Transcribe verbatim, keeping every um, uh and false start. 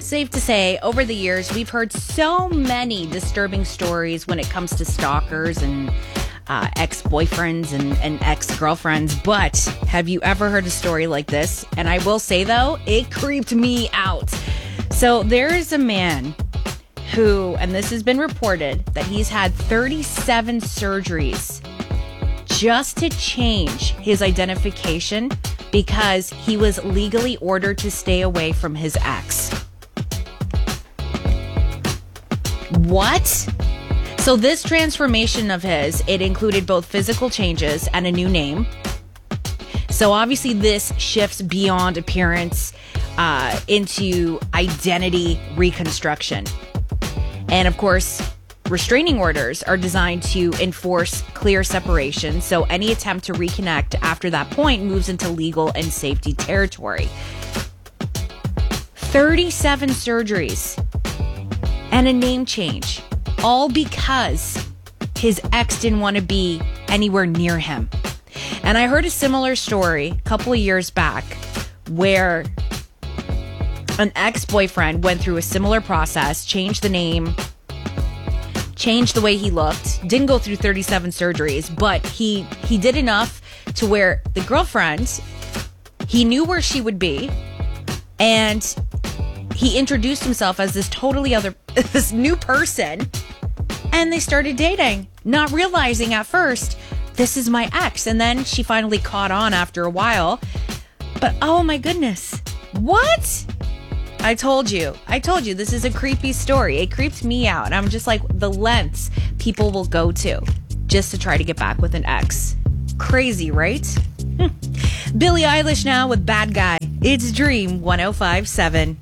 safe to say, over the years, we've heard so many disturbing stories when it comes to stalkers and uh, ex-boyfriends and, and ex-girlfriends. But have you ever heard a story like this? And I will say, though, it creeped me out. So there is a man who, and this has been reported, that he's had thirty-seven surgeries just to change his identification because he was legally ordered to stay away from his ex. What? So this transformation of his, it included both physical changes and a new name. So obviously this shifts beyond appearance uh, into identity reconstruction. And of course, restraining orders are designed to enforce clear separation, so any attempt to reconnect after that point moves into legal and safety territory. thirty-seven surgeries and a name change, all because his ex didn't want to be anywhere near him. And I heard a similar story a couple of years back where an ex-boyfriend went through a similar process, changed the name, changed the way he looked, didn't go through thirty-seven surgeries, but he he did enough to where the girlfriend, he knew where she would be, and he introduced himself as this totally other, this new person, and they started dating, not realizing at first, this is my ex. And then she finally caught on after a while. But oh my goodness, what? I told you, I told you, this is a creepy story. It creeps me out. And I'm just like, the lengths people will go to just to try to get back with an ex. Crazy, right? Billie Eilish now with Bad Guy. It's Dream one oh five point seven.